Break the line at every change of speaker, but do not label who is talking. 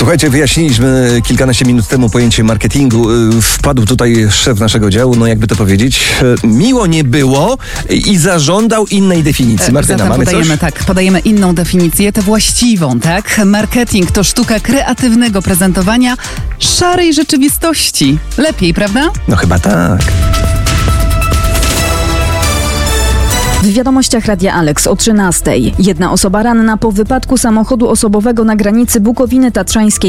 Słuchajcie, wyjaśniliśmy kilkanaście minut temu pojęcie marketingu. Wpadł tutaj szef naszego działu, no jakby to powiedzieć, miło nie było i zażądał innej definicji. Martyna, mamy
podajemy inną definicję, tę właściwą, tak? Marketing to sztuka kreatywnego prezentowania szarej rzeczywistości. Lepiej, prawda?
No chyba tak.
W wiadomościach Radia Alex o 13:00. Jedna osoba ranna po wypadku samochodu osobowego na granicy Bukowiny Tatrzańskiej